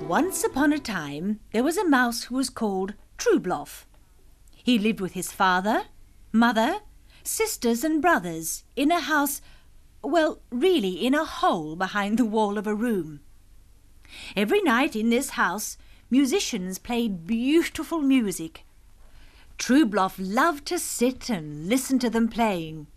Once upon a time, there was a mouse who was called Trubloff. He lived with his father, mother, sisters and brothers in a house, well, really in a hole behind the wall of a room. Every night in this house, musicians played beautiful music. Trubloff loved to sit and listen to them playing.